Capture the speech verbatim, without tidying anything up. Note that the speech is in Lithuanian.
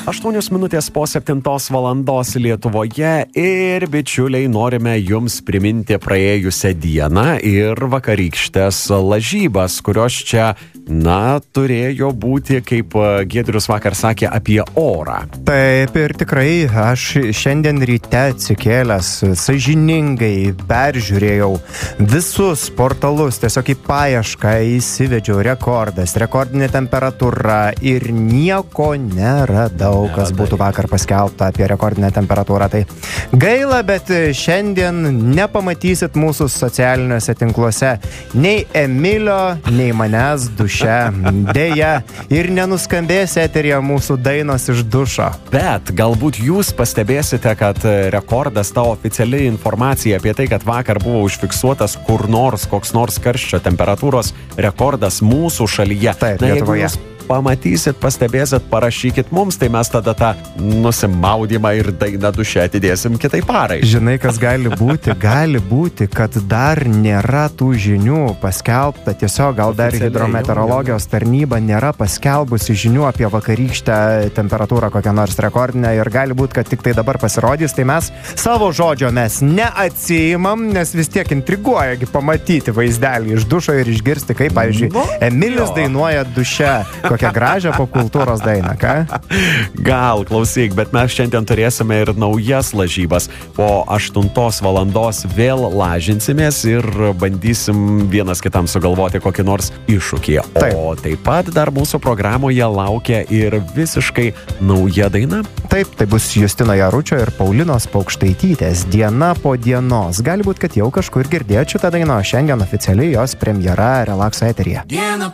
aštuonios minutės po septintos valandos Lietuvoje ir bičiuliai norime jums priminti praėjusią dieną ir vakarykštės lažybas, kurios čia, na, turėjo būti, kaip Giedrius vakar sakė, apie orą. Taip ir tikrai aš šiandien ryte atsikėlęs sąžiningai peržiūrėjau visus portalus, tiesiog į paiešką įsivedžiau rekordas, rekordinė temperatūra ir nieko neradau, kas būtų vakar paskelbta apie rekordinę temperatūrą. Tai gaila, bet šiandien nepamatysit mūsų socialiniuose tinkluose nei Emilio, nei manęs duše. Deja, ir nenuskambės eteryje mūsų dainos iš dušo. Bet galbūt jūs pastebėsite, kad rekordas, ta oficiali informacija apie tai, kad vakar buvo užfiksuotas kur nors, koks nors karščio temperatūros rekordas mūsų šalyje. Taip, na, Lietuvoje. Pamatysit, pastebėsit, parašykit mums, tai mes tada tą nusimaudimą ir dainą duše atidėsim kitai parai. Žinai, kas gali būti? Gali būti, kad dar nėra tų žinių paskelbta, tiesiog gal dar hidrometeorologijos tarnyba nėra paskelbusi žinių apie vakarykštę temperatūrą kokią nors rekordinę ir gali būti, kad tik tai dabar pasirodys, tai mes savo žodžio mes neatsiimam, nes vis tiek intriguojagi pamatyti vaizdelį iš dušo ir išgirsti, kaip, pavyzdžiui, no, Emilis jo. dainuoja duše. Kokią gražią popkultūros dainą, ką? Gal, klausyk, bet mes šiandien turėsime ir naujas lažybas. Po aštuntos valandos vėl lažinsimės ir bandysim vienas kitam sugalvoti kokį nors iššūkį. Taip. O taip pat dar mūsų programoje laukia ir visiškai nauja daina. Taip, tai bus Justino Jaručio ir Paulinos Paukštaitytės Diena po dienos. Gali būti, kad jau kažkur girdėjote šitą dainą, šiandien oficialiai jos premjera Relakso eteryje. Diena